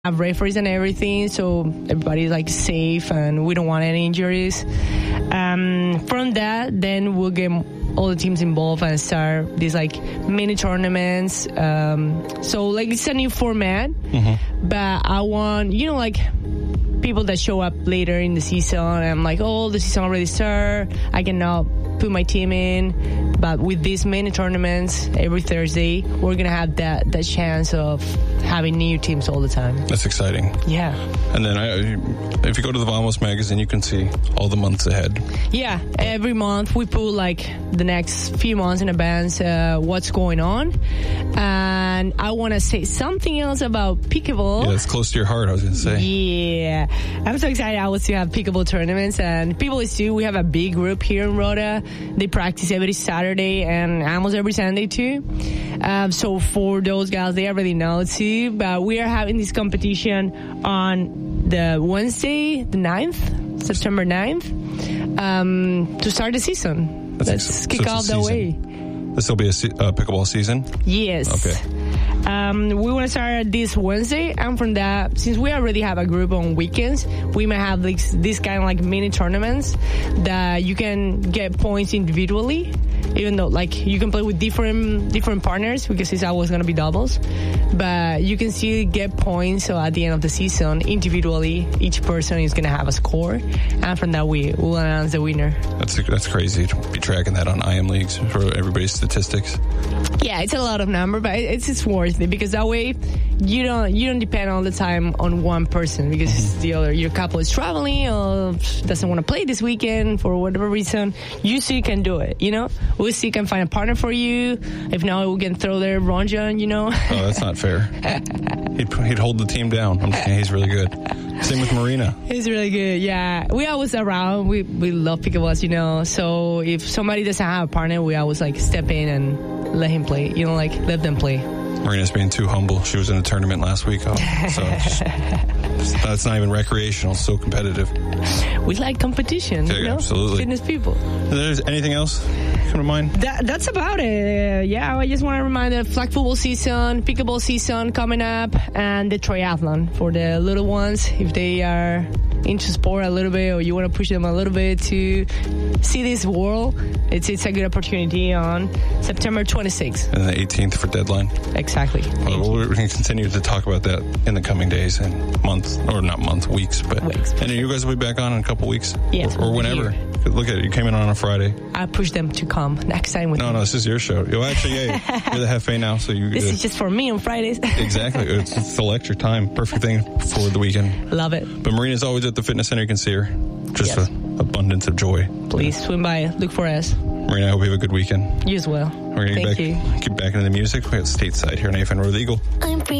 have referees and everything, so everybody's like safe and we don't want any injuries. From that, then we'll get all the teams involved and start these like mini tournaments. So like it's a new format, but I want, like people that show up later in the season. I'm like, the season already started. I can now put my team in. But with these mini tournaments every Thursday, we're going to have that chance of having new teams all the time. That's exciting. Yeah. And then if you go to the Vamos magazine, you can see all the months ahead. Yeah. Every month we put like the next few months in advance what's going on. And I want to say something else about pickleball. Yeah, it's close to your heart, I was going to say. Yeah. I'm so excited I was to have pickleball tournaments. And people is too. We have a big group here in Rota. They practice every Saturday and almost every Sunday too. So for those guys, they already know too. But we are having this competition on the Wednesday, the 9th, September 9th, to start the season. Let's kick off the way. This will be a pickleball season? Yes. Okay. We want to start this Wednesday, and from that, since we already have a group on weekends, we might have this kind of like mini tournaments that you can get points individually, even though like you can play with different partners because it's always going to be doubles, but you can still get points. So at the end of the season, individually, each person is going to have a score, and from that we'll announce the winner. That's crazy to be tracking that on IM Leagues for everybody's statistics. Yeah, it's a lot of number, but it's worth it because that way you don't depend all the time on one person because your couple is traveling or doesn't want to play this weekend for whatever reason. You still can do it, We still can find a partner for you. If not, we can throw their Ronjan, Oh, that's not fair. He'd hold the team down. I'm just kidding. He's really good. Same with Marina. He's really good, yeah. We always around. We love pickleballs, So if somebody doesn't have a partner, we always like step in and let him play. Let them play. Marina's being too humble. She was in a tournament last week. So that's not even recreational. It's so competitive. We like competition. Yeah, absolutely. Fitness people. Is there anything else come to mind? That's about it. I just want to remind the flag football season, pickleball season coming up, and the triathlon for the little ones. If they are into sport a little bit or you want to push them a little bit to see this world, it's a good opportunity on September 26th. And the 18th for deadline. Exactly. Well, we're going to continue to talk about that in the coming days and months, or not months, weeks. And you guys will be back on in a couple weeks? Yes. Or whenever. Look at it. You came in on a Friday. I push them to come next time with me. No, this is your show. You're the Hefe now, so you. This is just for me on Fridays. Exactly. Select your time. Perfect thing for the weekend. Love it. But Marina's always at the fitness center. You can see her. Just an abundance of joy. Please swim by. Look for us. Marina, I hope you have a good weekend. You as well. We're going to get back into the music. We got Stateside here on AFN Road Eagle.